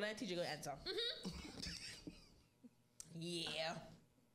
Lola and TJ gonna answer. Yeah.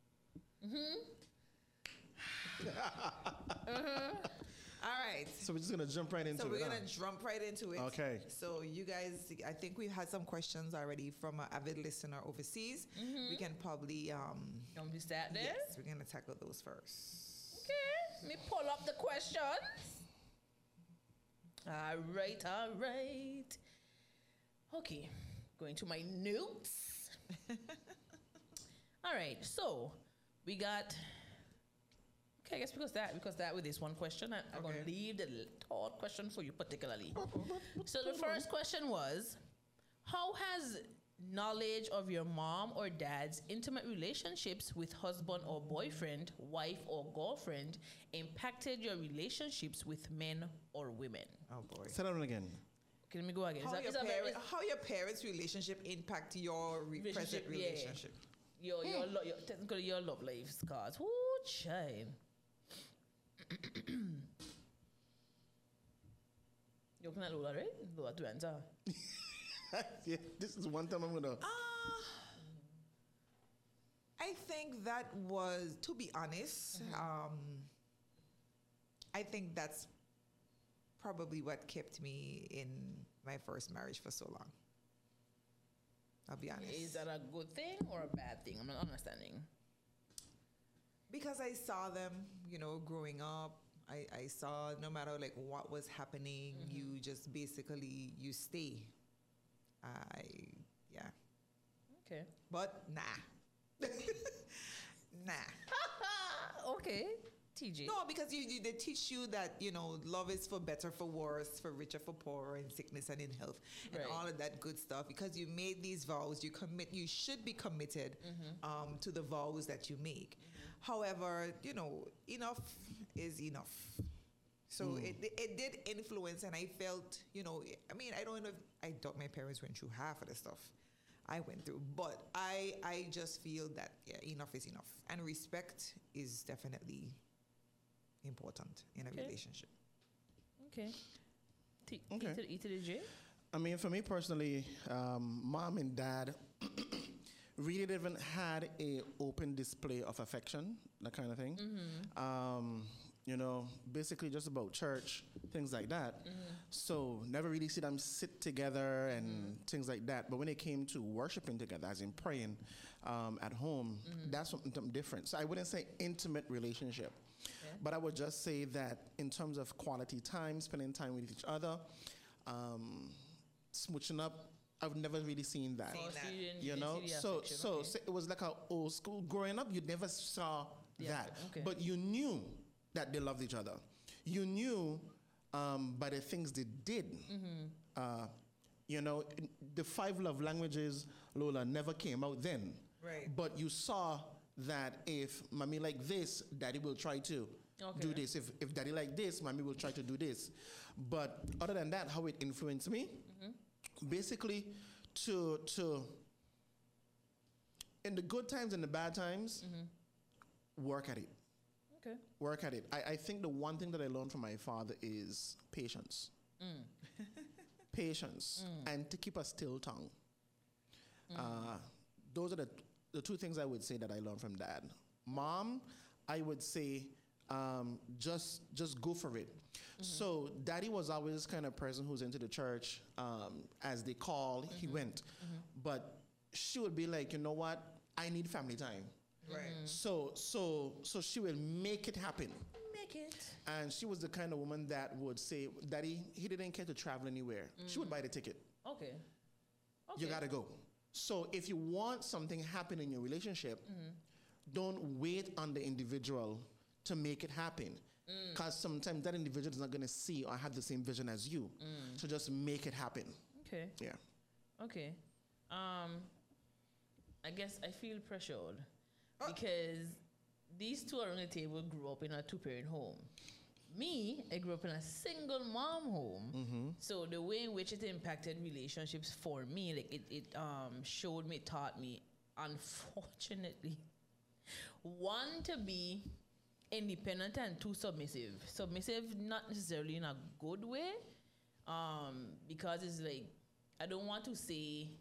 All right. So we're just gonna jump right into it. So we're gonna jump right into it. Okay. So you guys, I think we've had some questions already from an avid listener overseas. We can probably Don't be start there. yes, we're gonna tackle those first. Okay. Let me pull up the questions. All right. Okay. Going to my notes. All right. So we got. Okay, I guess because that with this one question, I'm going to leave the third question for you particularly. So the first question was, how has knowledge of your mom or dad's intimate relationships with husband or boyfriend, wife or girlfriend impacted your relationships with men or women? Oh boy. Say that one again. Okay, let me go again. How your parents' relationship impact your present relationship? Technically your love life scars. Ooh, child. You looking at Lola, right? Lola to answer. Yeah, this is one time I'm gonna. I think that was, to be honest, I think that's probably what kept me in my first marriage for so long. I'll be honest. Is that a good thing or a bad thing? I'm not understanding. Because I saw them, growing up. I saw no matter like what was happening, you just basically, you stay. Yeah. Okay. But nah. Nah. Okay. TJ. No, because they teach you that, love is for better, for worse, for richer, for poorer, in sickness and in health, and all of that good stuff. Because you made these vows, you should be committed to the vows that you make. However, enough is enough. So it did influence, and I felt, I don't know if I thought my parents went through half of the stuff I went through, but I just feel that enough is enough, and respect is definitely important in a relationship. Okay. E to the J? I mean, for me personally, mom and dad really didn't had a open display of affection, that kind of thing. Basically just about church, things like that. So never really see them sit together and things like that. But when it came to worshiping together, as in praying at home, that's something different. So I wouldn't say intimate relationship. Yeah. But I would just say that in terms of quality time, spending time with each other, smooching up, I've never really seen that. So it was like an old school. Growing up, you never saw that. Okay. But you knew that they loved each other. You knew by the things they did. The 5 love languages, Lola, never came out then. Right. But you saw that if mommy like this, daddy will try to do this. If daddy like this, mommy will try to do this. But other than that, how it influenced me, basically to in the good times and the bad times, work at it. Okay. Work at it. I think the one thing that I learned from my father is patience. Patience and to keep a still tongue. Those are the 2 things I would say that I learned from dad. Mom, I would say just go for it. So daddy was always kind of person who's into the church. As they call, he went. But she would be like, you know what? I need family time. Right. So she will make it happen. Make it. And she was the kind of woman that would say, daddy, he didn't care to travel anywhere. She would buy the ticket. Okay. You gotta go. So if you want something happen in your relationship, don't wait on the individual to make it happen. Because sometimes that individual is not going to see or have the same vision as you. So just make it happen. Okay. Yeah. Okay. I guess I feel pressured because these two are on the table grew up in a 2-parent home. Me, I grew up in a single mom home. So the way in which it impacted relationships for me, like it showed me, taught me, unfortunately, 1, to be independent, and 2, submissive. Submissive, not necessarily in a good way, because it's like, I don't want to say